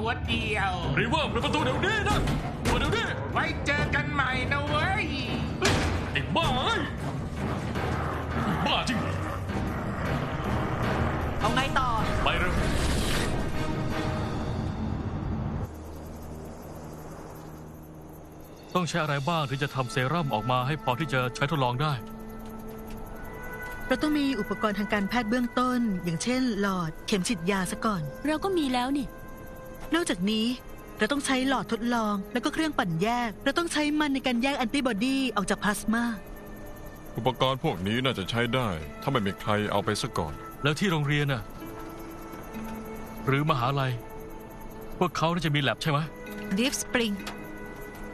ตัวเดียวรีเวอร์เปิดประตูเดี๋ยวนี้นะเปิดเดี๋ยวนี้ไว้เจอกันใหม่นะเว้ยไอ้บ้าเอ้ยบ้าจริงเอาไงต่อไปเร็วต้องใช้อะไรบ้างถึงจะทำเซรั่มออกมาให้พอที่จะใช้ทดลองได้เราต้องมีอุปกรณ์ทางการแพทย์เบื้องต้นอย่างเช่นหลอดเข็มฉีดยาซะก่อนเราก็มีแล้วนี่นอกจากนี้เราต้องใช้หลอดทดลองแล้วก็เครื่องปั่นแยกเราต้องใช้มันในการแยกแอนติบอดีออกจากพลาสมาอุปกรณ์พวกนี้น่าจะใช้ได้ถ้าไม่มีใครเอาไปซะก่อนแล้วที่โรงเรียนน่ะหรือมหาลัยพวกเขาน่าจะมีแลบใช่ไหมดิฟสปริง